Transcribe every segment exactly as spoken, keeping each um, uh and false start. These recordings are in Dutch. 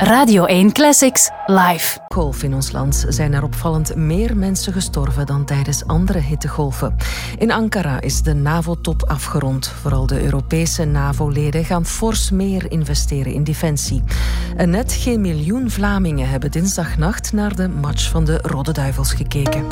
Radio één Classics live. Golf in ons land zijn er opvallend meer mensen gestorven dan tijdens andere hittegolven. In Ankara is de NAVO-top afgerond. Vooral de Europese NAVO-leden gaan fors meer investeren in defensie. En net geen miljoen Vlamingen hebben dinsdagnacht naar de match van de Rode Duivels gekeken.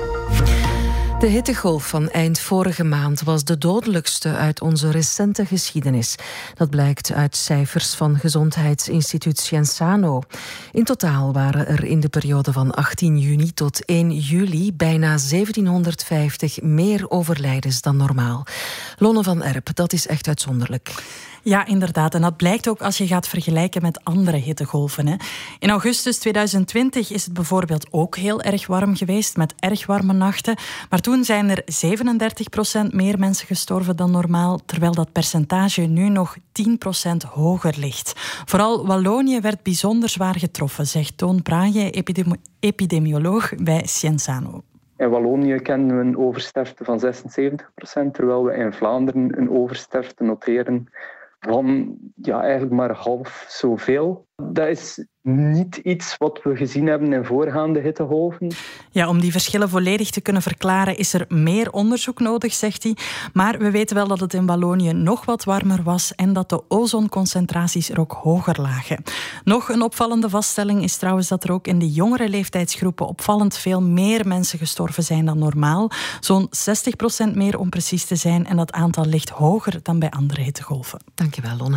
De hittegolf van eind vorige maand was de dodelijkste uit onze recente geschiedenis. Dat blijkt uit cijfers van gezondheidsinstituut Cienzano. In totaal waren er in de periode van achttien juni tot één juli bijna zeventienhonderdvijftig meer overlijdens dan normaal. Lonne van Erp, dat is echt uitzonderlijk. Ja, inderdaad. En dat blijkt ook als je gaat vergelijken met andere hittegolven. Hè. In augustus tweeduizend twintig is het bijvoorbeeld ook heel erg warm geweest, met erg warme nachten. Maar toen zijn er zevenendertig procent meer mensen gestorven dan normaal, terwijl dat percentage nu nog tien procent hoger ligt. Vooral Wallonië werd bijzonder zwaar getroffen, zegt Toon Praanje, epidemi- epidemioloog bij Cienzano. In Wallonië kennen we een oversterfte van zesenzeventig procent, terwijl we in Vlaanderen een oversterfte noteren van ja, eigenlijk maar half zoveel. Dat is niet iets wat we gezien hebben in voorgaande hittegolven. Ja, om die verschillen volledig te kunnen verklaren is er meer onderzoek nodig, zegt hij. Maar we weten wel dat het in Wallonië nog wat warmer was en dat de ozonconcentraties er ook hoger lagen. Nog een opvallende vaststelling is trouwens dat er ook in de jongere leeftijdsgroepen opvallend veel meer mensen gestorven zijn dan normaal. Zo'n zestig procent meer om precies te zijn, en dat aantal ligt hoger dan bij andere hittegolven. Dankjewel, Lonne.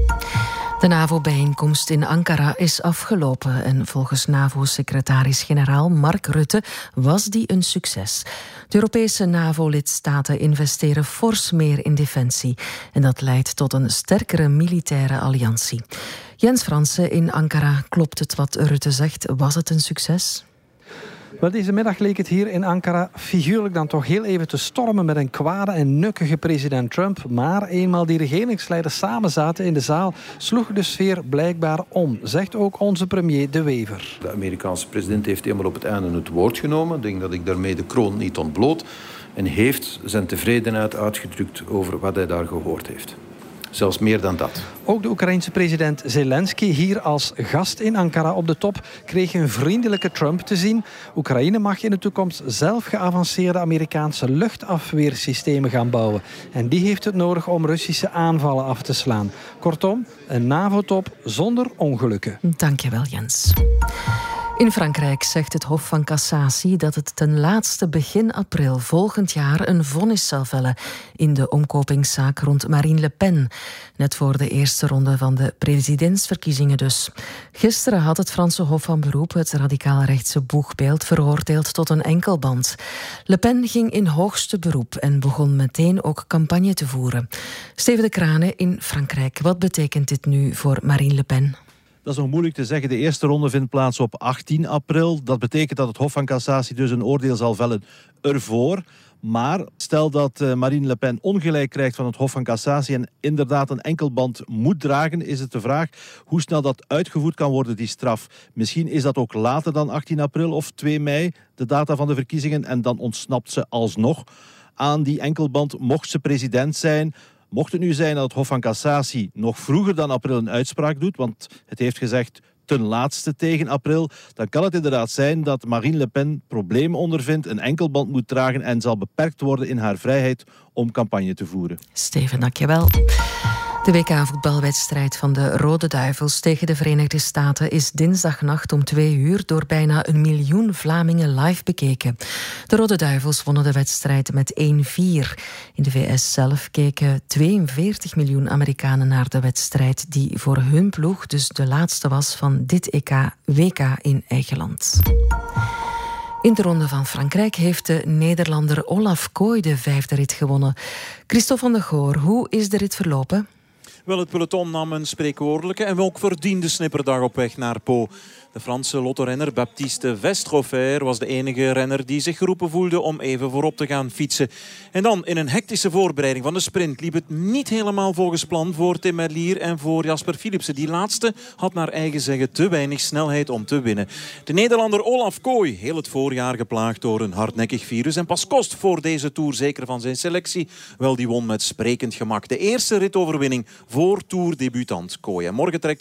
De NAVO-bijeenkomst in Ankara is afgelopen en volgens NAVO-secretaris-generaal Mark Rutte was die een succes. De Europese NAVO-lidstaten investeren fors meer in defensie en dat leidt tot een sterkere militaire alliantie. Jens Fransen in Ankara, klopt het wat Rutte zegt? Was het een succes? Wel, deze middag leek het hier in Ankara figuurlijk dan toch heel even te stormen met een kwade en nukkige president Trump. Maar eenmaal die regeringsleiders samen zaten in de zaal, sloeg de sfeer blijkbaar om, zegt ook onze premier De Wever. De Amerikaanse president heeft eenmaal op het einde het woord genomen. Ik denk dat ik daarmee de kroon niet ontbloot. En heeft zijn tevredenheid uitgedrukt over wat hij daar gehoord heeft. Zelfs meer dan dat. Ook de Oekraïense president Zelensky, hier als gast in Ankara op de top, kreeg een vriendelijke Trump te zien. Oekraïne mag in de toekomst zelf geavanceerde Amerikaanse luchtafweersystemen gaan bouwen. En die heeft het nodig om Russische aanvallen af te slaan. Kortom, een NAVO-top zonder ongelukken. Dankjewel, Jens. In Frankrijk zegt het Hof van Cassatie dat het ten laatste begin april volgend jaar een vonnis zal vellen in de omkopingszaak rond Marine Le Pen. Net voor de eerste ronde van de presidentsverkiezingen dus. Gisteren had het Franse Hof van Beroep het radicaal-rechtse boegbeeld veroordeeld tot een enkelband. Le Pen ging in hoogste beroep en begon meteen ook campagne te voeren. Steven de Krane in Frankrijk. Wat betekent dit nu voor Marine Le Pen? Dat is nog moeilijk te zeggen. De eerste ronde vindt plaats op achttien april. Dat betekent dat het Hof van Cassatie dus een oordeel zal vellen ervoor. Maar stel dat Marine Le Pen ongelijk krijgt van het Hof van Cassatie en inderdaad een enkelband moet dragen, is het de vraag hoe snel dat uitgevoerd kan worden, die straf. Misschien is dat ook later dan achttien april of twee mei, de data van de verkiezingen, en dan ontsnapt ze alsnog aan die enkelband, mocht ze president zijn. Mocht het nu zijn dat het Hof van Cassatie nog vroeger dan april een uitspraak doet, want het heeft gezegd ten laatste tegen april, dan kan het inderdaad zijn dat Marine Le Pen problemen ondervindt, een enkelband moet dragen en zal beperkt worden in haar vrijheid om campagne te voeren. Steven, dankjewel. De W K-voetbalwedstrijd van de Rode Duivels tegen de Verenigde Staten is dinsdagnacht om twee uur door bijna een miljoen Vlamingen live bekeken. De Rode Duivels wonnen de wedstrijd met één vier. In de V S zelf keken tweeënveertig miljoen Amerikanen naar de wedstrijd die voor hun ploeg dus de laatste was van dit E K W K in eigen land. In de Ronde van Frankrijk heeft de Nederlander Olaf Kooi de vijfde rit gewonnen. Christophe van de Goor, hoe is de rit verlopen? Wel, het peloton nam een spreekwoordelijke en ook verdiende snipperdag op weg naar Po. De Franse lottorenner Baptiste Vestrofer was de enige renner die zich geroepen voelde om even voorop te gaan fietsen. En dan, in een hectische voorbereiding van de sprint, liep het niet helemaal volgens plan voor Tim Merlier en voor Jasper Philipsen. Die laatste had naar eigen zeggen te weinig snelheid om te winnen. De Nederlander Olaf Kooi, heel het voorjaar geplaagd door een hardnekkig virus en pas kost voor deze Tour zeker van zijn selectie. Wel, die won met sprekend gemak de eerste ritoverwinning voor Tour-debutant Kooi. En morgen trekt